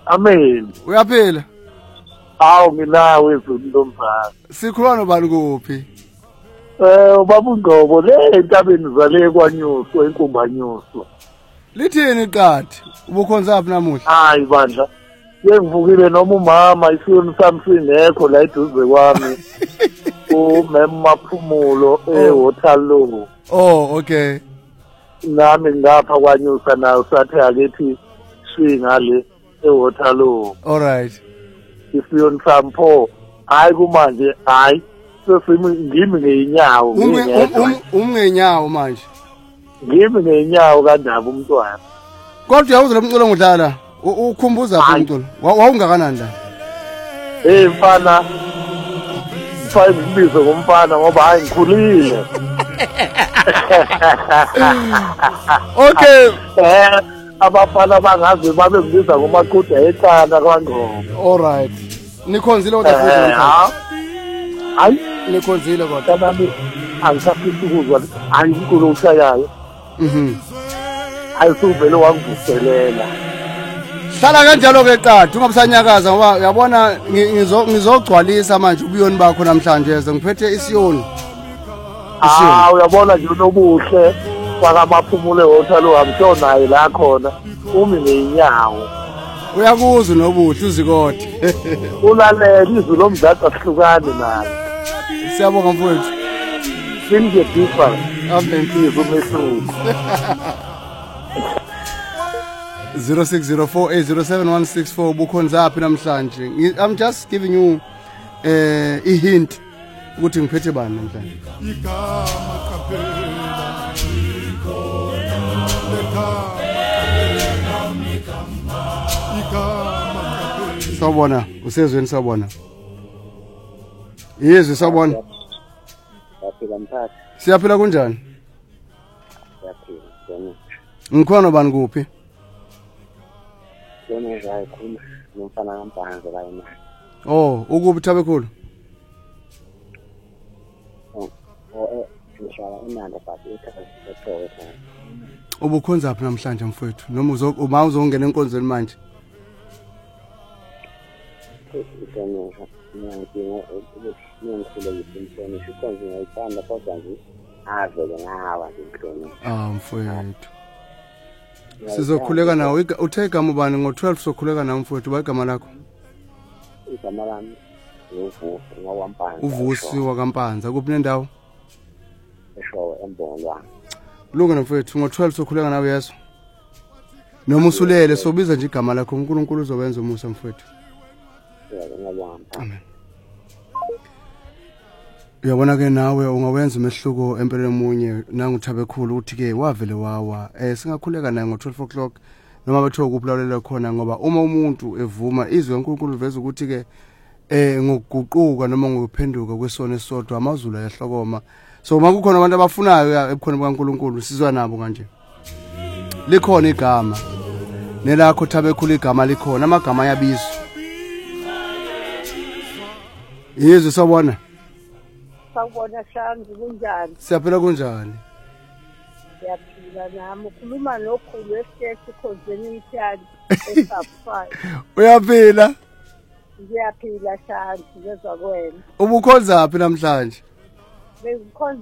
Amen. Uyaphila? Awu nginawe Ntomvana. Sikhuluma nobani kuphi? Ubaba uNgcobo le entabeni zale kwaNyuso eNkumbanyuso. Lithini iqadi? Ubukhonzaphi namuhla? Hayi bandla. Ngivukile noma umama isiyoni sami singekho la eduze kwami. Umem Maphumulo eWaterloo. Oh, okay. Nami ngapha kwaNyusa nayo sathe akethi ngale eWaterloo. All right. Isiyoni sampho hayi kumanje hayi ngimi ngeinyawo umngenyawo manje ngimi ngeinyawo kandaba umntwana kodwa uyawuzela umculo ngodlala ukhumbuza phi umculo wawungakanani la mfana ngibize ngomfana ngoba hayi ngikhulile okay abafana bangaze babe ngibiza ngomaqhude eqanda kwaNgcobo. All right. Nikhonzile kodwa hayi nikhonzile kodwa nami angisafisi ukuzwa hayi inkulu ushayayo ayisuvele wangivuselela hlala kanjalo ke qadi ungabusanyakaza ngoba uyabona ngizogcwalisa manje ubuyoni bakho namhlanje eze ngiphethe isiyoni uyabona nje unobuhle kwakamaphumulo eWaterloo amsho naye la khona umi ngeinyawo uyakuzwa nobuhle uzikodwa ulalela izwi lomdlalo asihlukane naye siyabonga mfowethu sinje different amen izwi umehluko 0604807164 bukhonzaphi namhlanje I'm just giving you a hint ukuthi ngiphethe bani namhlanje Sawubona usezweni sawubona Yezwe sawubona Siyaphila mphakathi Siyaphila kunjani Siyaphila Ngikhona bani kuphi Yona nje khona nomfana kaMpanze la yena Oh ukubi Thabekhulu ngihlala eNanda but eThowe khona Ubukhonzaphi namhlanje mfowethu noma uma uzongena enkonzweni manje mfowethu sizokhuleka nawe uthe igama bani ngo12 sokhuleka nawe mfowethu bayigama lakho igama lami uVusi wakaMpanza kuphi nendawo eshowe embongolwana Lunga mfowethu ngo12 sokhuleka nawe yeso noma usulele sobiza nje igama lakho uNkulunkulu uzowenza umusa mfowethu Amen. Uyabona ke nawe ungawenza umehluko empeleni emunye nangu Thabekhulu uthi ke wavele wawa singakhuleka naye ngo12 o'clock noma bethiwa ukuphulalela khona ngoba uma umuntu evuma izwi uNkulunkulu uveza ukuthi ke ngokuguquka noma ngokuphenduka kwesona esodwa amazulu ayahlokoma so uma kukhona abantu abafunayo ebukhona bukaNkulunkulu sizwa nabo kanje likhona igama nelakho Thabekhulu igama likhona amagama ayabizwa Yezwe sawubona Sawubona Shandu kunjani Siyaphila kunjani Siyaphila nami ukhuluma nokhulu esiteshi khonzeni imthandi esapfire Uyaphila Ngiyaphila Shandu ngezwa kwena Ubukhonzaphi namhlanje Bengikhonza